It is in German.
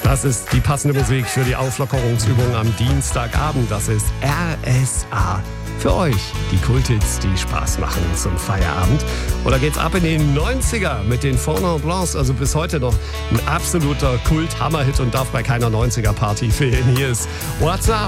Das ist die passende Musik für die Auflockerungsübung am Dienstagabend. Das ist RSA. Für euch die Kulthits, die Spaß machen zum Feierabend. Oder geht's ab in den 90er mit den Fernand Blancs, also bis heute noch ein absoluter Kult-Hammer-Hit und darf bei keiner 90er-Party fehlen. Hier ist What's Up?